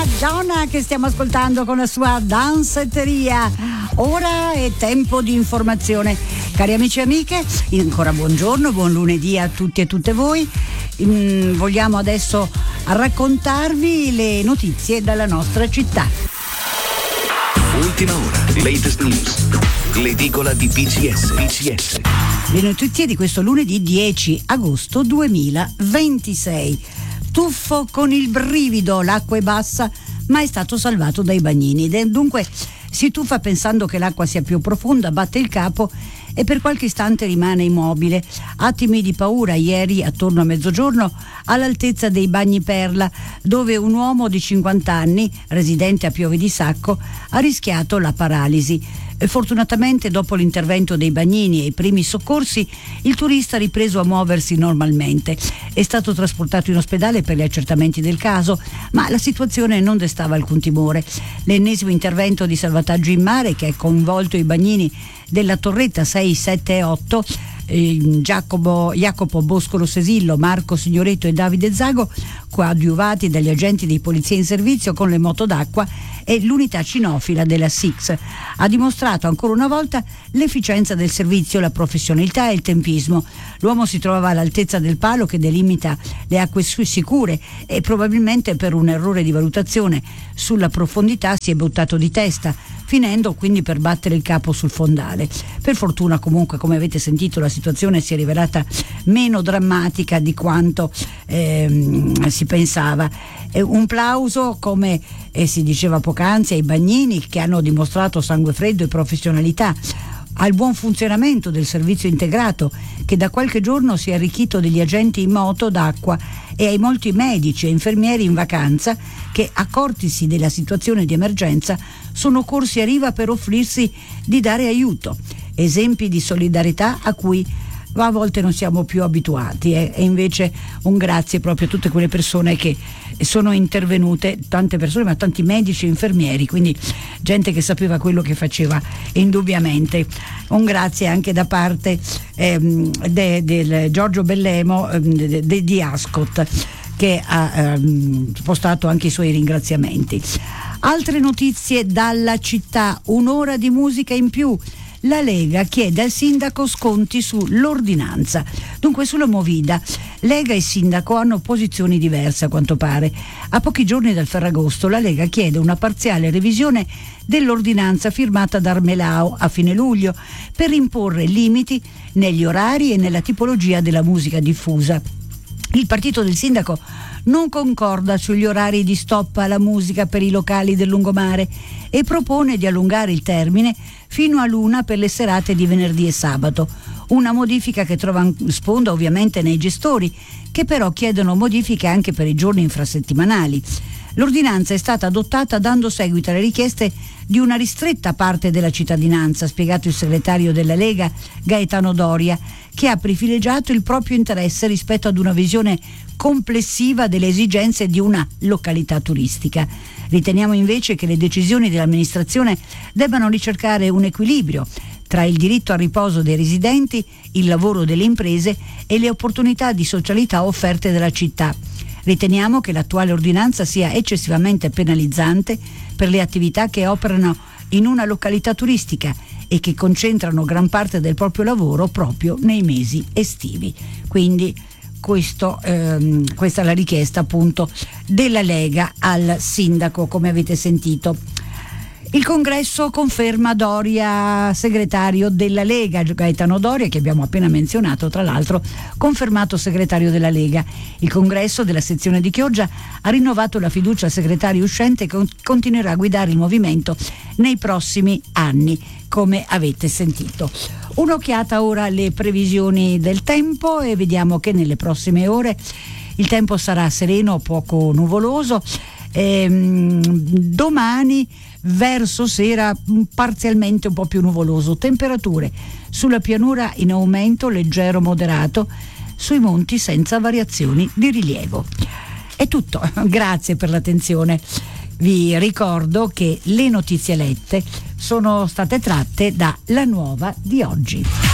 Madonna che stiamo ascoltando con la sua danzetteria. Ora è tempo di informazione. Cari amici e amiche, ancora buongiorno, buon lunedì a tutti e tutte voi. Vogliamo adesso raccontarvi le notizie dalla nostra città. Ultima ora, latest news, l'edicola di PCS. Le notizie di questo lunedì 10 agosto 2026. Tuffo con il brivido, l'acqua è bassa ma è stato salvato dai bagnini. Dunque si tuffa pensando che l'acqua sia più profonda, batte il capo e per qualche istante rimane immobile. Attimi di paura ieri attorno a mezzogiorno all'altezza dei Bagni Perla, dove un uomo di 50 anni, residente a Piove di Sacco, ha rischiato la paralisi. Fortunatamente dopo l'intervento dei bagnini e i primi soccorsi il turista ha ripreso a muoversi normalmente. È stato trasportato in ospedale per gli accertamenti del caso, ma la situazione non destava alcun timore. L'ennesimo intervento di salvataggio in mare che ha coinvolto i bagnini della torretta 6, 7 e 8, Jacopo Boscolo Sesillo, Marco Signoretto e Davide Zago, coadiuvati dagli agenti di polizia in servizio con le moto d'acqua e l'unità cinofila della SIX, ha dimostrato ancora una volta l'efficienza del servizio, la professionalità e il tempismo. L'uomo si trovava all'altezza del palo che delimita le acque sicure e probabilmente per un errore di valutazione sulla profondità si è buttato di testa, finendo quindi per battere il capo sul fondale. Per fortuna comunque, come avete sentito, la situazione si è rivelata meno drammatica di quanto si pensava. Un plauso, come si diceva poc'anzi, ai bagnini che hanno dimostrato sangue freddo e professionalità, al buon funzionamento del servizio integrato che da qualche giorno si è arricchito degli agenti in moto d'acqua e ai molti medici e infermieri in vacanza che, accortisi della situazione di emergenza, sono corsi a riva per offrirsi di dare aiuto. Esempi di solidarietà a cui a volte non siamo più abituati, e invece un grazie proprio a tutte quelle persone che sono intervenute, tante persone, ma tanti medici e infermieri, quindi gente che sapeva quello che faceva indubbiamente. Un grazie anche da parte del Giorgio Bellemo di Ascot, che ha postato anche i suoi ringraziamenti. Altre notizie dalla città: un'ora di musica in più. La Lega chiede al sindaco sconti sull'ordinanza. Dunque, sulla Movida, Lega e sindaco hanno posizioni diverse a quanto pare. A pochi giorni dal Ferragosto la Lega chiede una parziale revisione dell'ordinanza firmata da Armelao a fine luglio per imporre limiti negli orari e nella tipologia della musica diffusa. Il partito del sindaco non concorda sugli orari di stop alla musica per i locali del lungomare e propone di allungare il termine fino all'1 per le serate di venerdì e sabato. Una modifica che trova sponda ovviamente nei gestori, che però chiedono modifiche anche per i giorni infrasettimanali. L'ordinanza è stata adottata dando seguito alle richieste di una ristretta parte della cittadinanza, ha spiegato il segretario della Lega Gaetano Doria, che ha privilegiato il proprio interesse rispetto ad una visione complessiva delle esigenze di una località turistica. Riteniamo invece che le decisioni dell'amministrazione debbano ricercare un equilibrio tra il diritto al riposo dei residenti, il lavoro delle imprese e le opportunità di socialità offerte dalla città. Riteniamo che l'attuale ordinanza sia eccessivamente penalizzante per le attività che operano in una località turistica e che concentrano gran parte del proprio lavoro proprio nei mesi estivi. Quindi questa è la richiesta appunto della Lega al sindaco, come avete sentito. Il congresso conferma Doria segretario della Lega. Gaetano Doria, che abbiamo appena menzionato, tra l'altro confermato segretario della Lega. Il congresso della sezione di Chioggia ha rinnovato la fiducia al segretario uscente che continuerà a guidare il movimento nei prossimi anni, come avete sentito. Un'occhiata ora alle previsioni del tempo e vediamo che nelle prossime ore il tempo sarà sereno, poco nuvoloso. Domani verso sera parzialmente un po' più nuvoloso. Temperature sulla pianura in aumento leggero moderato, sui monti senza variazioni di rilievo. È tutto, grazie per l'attenzione. Vi ricordo che le notizie lette sono state tratte da La Nuova di oggi.